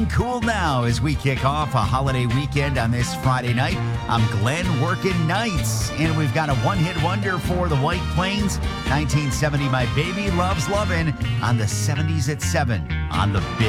Feeling cool now as we kick off a holiday weekend on this Friday night. I'm Glenn working nights, and we've got a one-hit wonder for the White Plains. 1970, My Baby Loves Lovin' on the 70s at 7 on the Big